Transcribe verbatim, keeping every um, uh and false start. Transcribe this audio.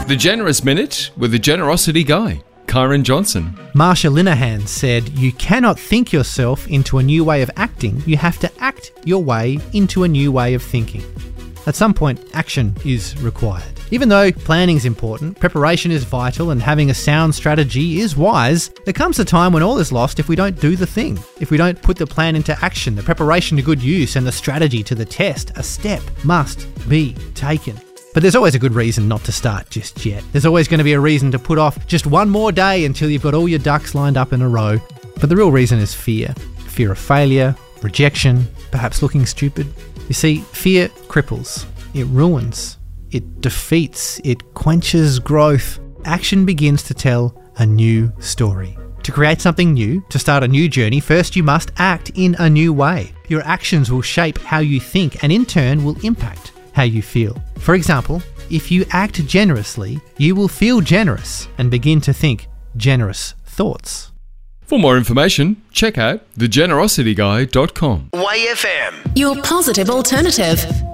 The Generous Minute with the Generosity Guy, Kyron Johnson. Marsha Linehan said, "You cannot think yourself into a new way of acting. You have to act your way into a new way of thinking." At some point, action is required. Even though planning is important, preparation is vital, and having a sound strategy is wise, there comes a time when all is lost if we don't do the thing. If we don't put the plan into action, the preparation to good use, and the strategy to the test, a step must be taken. But there's always a good reason not to start just yet. There's always going to be a reason to put off just one more day until you've got all your ducks lined up in a row. But the real reason is fear. Fear of failure, rejection, perhaps looking stupid. You see, fear cripples. It ruins. It defeats, it quenches growth. Action begins to tell a new story. To create something new, to start a new journey, first you must act in a new way. Your actions will shape how you think and in turn will impact how you feel. For example, if you act generously, you will feel generous and begin to think generous thoughts. For more information, check out the generosity guy dot com. Y F M. Your positive alternative.